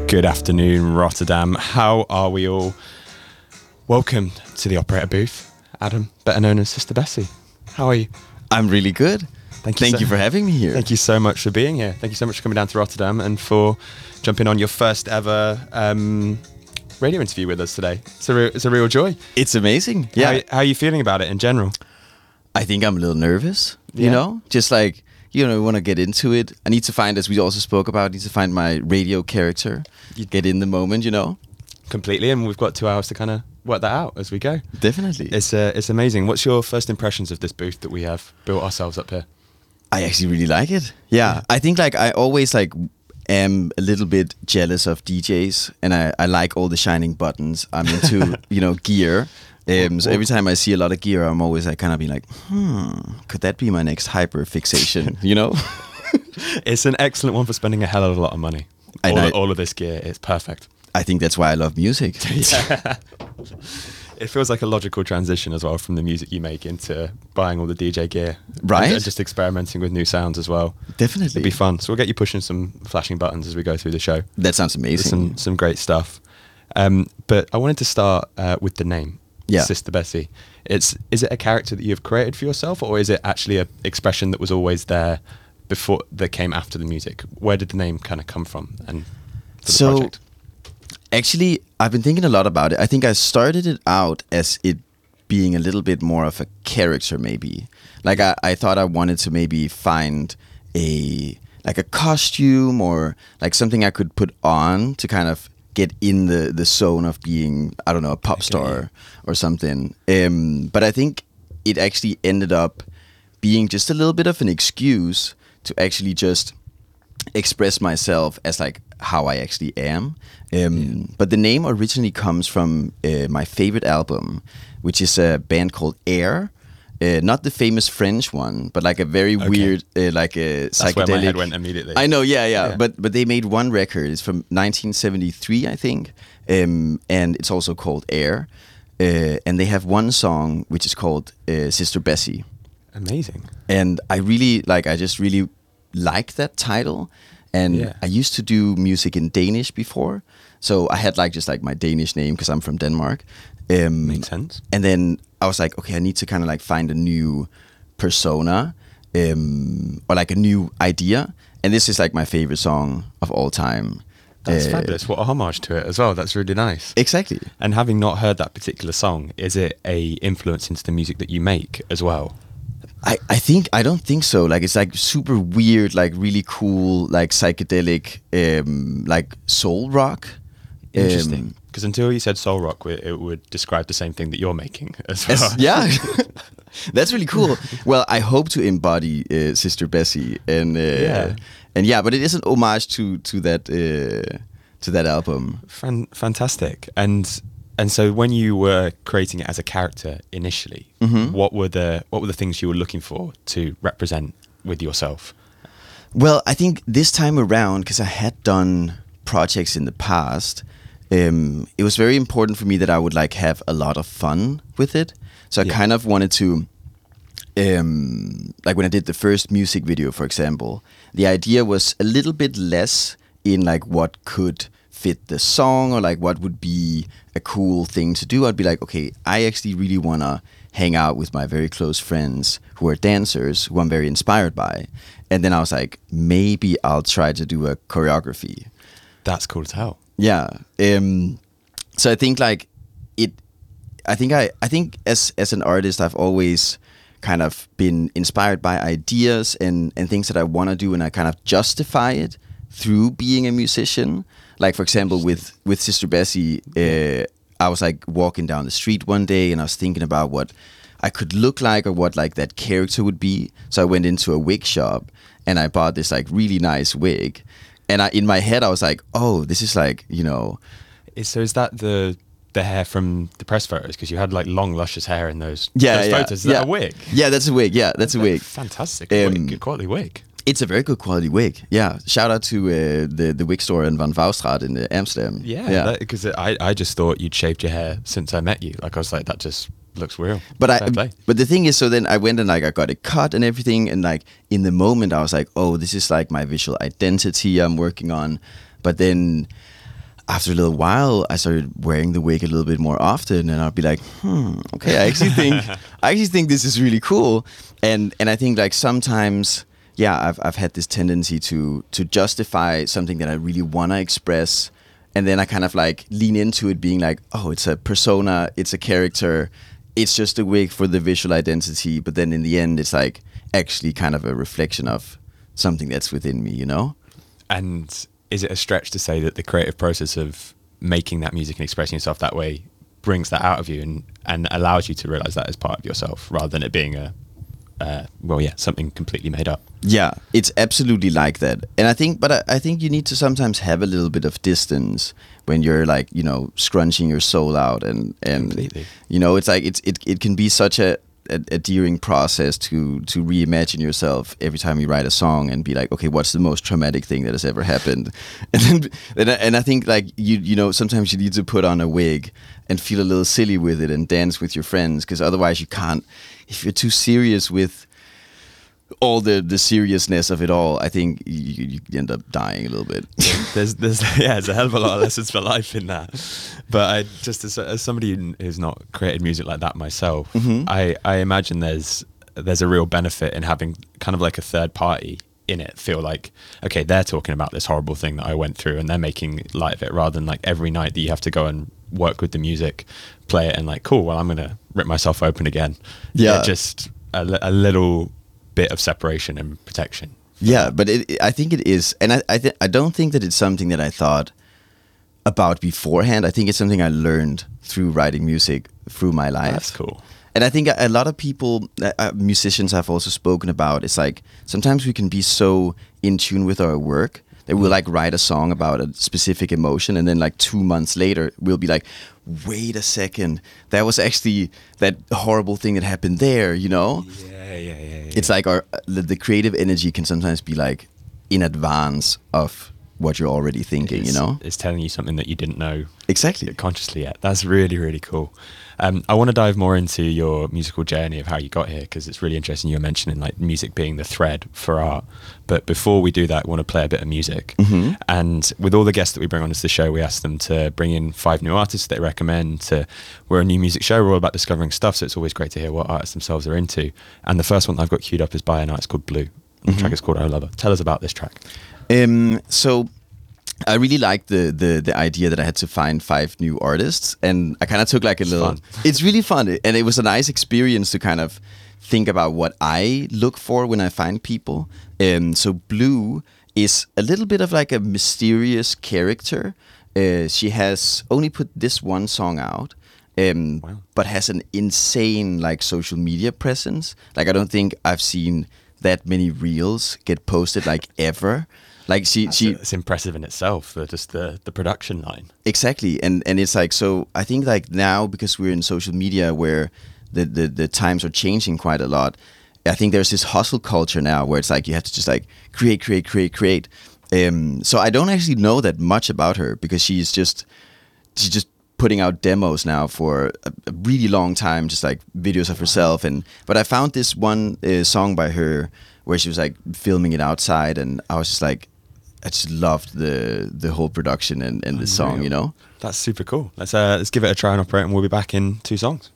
Good afternoon, Rotterdam. How are we all? Welcome to the operator booth. Adam, better known as Sister Bessie. How are you? I'm really good. Thank you for having me here. Thank you so much for being here. Thank you so much for coming down to Rotterdam and for jumping on your first ever radio interview with us today. It's a real joy. It's amazing. Yeah. How are you feeling about it in general? I think I'm a little nervous, you know? Just like, want to get into it. I need to find, as we also spoke about, my radio character. Get in the moment, Completely, and we've got 2 hours to kind of work that out as we go. Definitely. It's amazing. What's your first impressions of this booth that we have built ourselves up here? I actually really like it. Yeah. I think I always am a little bit jealous of DJs, and I like all the shining buttons. I'm into, gear. So every time I see a lot of gear, I'm always kind of being like, could that be my next hyper fixation, It's an excellent one for spending a hell of a lot of money. All of this gear is perfect. I think that's why I love music. It feels like a logical transition as well from the music you make into buying all the DJ gear. Right. And just experimenting with new sounds as well. Definitely. It'd be fun. So we'll get you pushing some flashing buttons as we go through the show. That sounds amazing. Some great stuff. But I wanted to start with the name. Yeah. Sister Bessie. Is it a character that you've created for yourself, or is it actually an expression that was always there before, that came after the music? Where did the name kind of come from and for the project? Actually, I've been thinking a lot about it. I think I started it out as it being a little bit more of a character, maybe. Like I thought I wanted to maybe find a costume or like something I could put on to kind of get in the zone of being, I don't know, a pop star or something. But I think it actually ended up being just a little bit of an excuse to actually just express myself as how I actually am. But the name originally comes from my favorite album, which is a band called Air. Not the famous French one, but a very weird, a psychedelic. That's where my head went immediately. I know, yeah. But they made one record. It's from 1973, I think, and it's also called Air. And they have one song which is called Sister Bessie. Amazing. And I just really like that title. And I used to do music in Danish before, so I had my Danish name because I'm from Denmark. Makes sense. And then I was like, okay, I need to kind of find a new persona or a new idea. And this is my favorite song of all time. That's fabulous. What a homage to it as well. That's really nice. Exactly. And having not heard that particular song, is it a influence into the music that you make as well? I don't think so. It's super weird, really cool, psychedelic, soul rock. Interesting. Because until you said soul rock, it would describe the same thing that you're making as well. Yeah. That's really cool. Well, I hope to embody Sister Bessie, and but it is an homage to that album. Fantastic. And so when you were creating it as a character initially, what were the things you were looking for to represent with yourself? Well, I think this time around, because I had done projects in the past, it was very important for me that I would have a lot of fun with it. So I kind of wanted to, when I did the first music video, for example, the idea was a little bit less in what could fit the song or what would be a cool thing to do. I'd be okay, I actually really want to hang out with my very close friends who are dancers, who I'm very inspired by. And then I was maybe I'll try to do a choreography. That's cool as hell. Yeah. So I think I think as an artist, I've always kind of been inspired by ideas and things that I want to do, and I kind of justify it through being a musician. For example, with Sister Bessie, I was walking down the street one day and I was thinking about what I could look like or what that character would be. So I went into a wig shop and I bought this really nice wig. And in my head I was oh, this is So is that the hair from the press photos? Because you had long luscious hair in those photos. Is that a wig? Yeah, that's a wig. Yeah, that's a wig. Fantastic. Good quality wig. It's a very good quality wig. Yeah. Shout out to the wig store in Van Vouwstraat in Amsterdam. Yeah. Because I just thought you'd shaved your hair since I met you. I was that just looks real. But the thing is, so then I went and I got it cut and everything, and in the moment I was oh, this is my visual identity I'm working on. But then after a little while, I started wearing the wig a little bit more often, and I'd be like, okay, I actually think this is really cool. And I think like sometimes, yeah, I've had this tendency to justify something that I really want to express, and then I kind of like lean into it being like, oh, it's a persona, it's a character, it's just a wig for the visual identity. But then in the end, it's like actually kind of a reflection of something that's within me, you know? And is it a stretch to say that the creative process of making that music and expressing yourself that way brings that out of you and allows you to realize that as part of yourself rather than it being something completely made up? Yeah, it's absolutely like that. And I think you need to sometimes have a little bit of distance when you're like, you know, scrunching your soul out and Completely. you know, it's like it can be such a endearing process to reimagine yourself every time you write a song and be like, okay, what's the most traumatic thing that has ever happened? And I think like you know, sometimes you need to put on a wig and feel a little silly with it and dance with your friends, because otherwise you can't. If you're too serious with all the seriousness of it all, I think you end up dying a little bit. There's a hell of a lot of lessons for life in that. But I just as somebody who's not created music like that myself, I imagine there's a real benefit in having kind of like a third party in it feel like, okay, they're talking about this horrible thing that I went through and they're making light of it, rather than like every night that you have to go and work with the music, play it and like, cool, well, I'm gonna rip myself open again. Yeah, just a little bit of separation and protection. Yeah, but I think it is, and I don't think that it's something that I thought about beforehand. I think it's something I learned through writing music through my life. That's cool. And I think a lot of people, musicians, have also spoken about, it's like sometimes we can be so in tune with our work that we'll like write a song about a specific emotion, and then like 2 months later we'll be like, wait a second, that was actually that horrible thing that happened there, you know? Yeah. It's like the creative energy can sometimes be like in advance of what you're already thinking, you know? It's telling you something that you didn't know exactly consciously yet. That's really, really cool. I want to dive more into your musical journey of how you got here, because it's really interesting. You were mentioning like music being the thread for art. But before we do that, I want to play a bit of music. And with all the guests that we bring on to the show, we ask them to bring in 5 new artists they recommend. We're a new music show. We're all about discovering stuff, so it's always great to hear what artists themselves are into. And the first one I've got queued up is by an artist called Blue. The track is called Oh Lover. Tell us about this track. So I really liked the idea that I had to find 5 new artists, and I kind of took like it's really fun, and it was a nice experience to kind of think about what I look for when I find people. So Blue is a little bit of like a mysterious character. She has only put this one song out, but has an insane like social media presence. Like I don't think I've seen that many reels get posted like ever. Like it's impressive in itself. Just the production line. Exactly, and it's like, so I think like now, because we're in social media where the times are changing quite a lot, I think there's this hustle culture now where it's like you have to just like create. So I don't actually know that much about her, because she's just putting out demos now for a really long time, just like videos of herself. But I found this one song by her where she was like filming it outside, and I was just like, I just loved the whole production and the song, you know? That's super cool. Let's give it a try and operate, and we'll be back in 2 songs.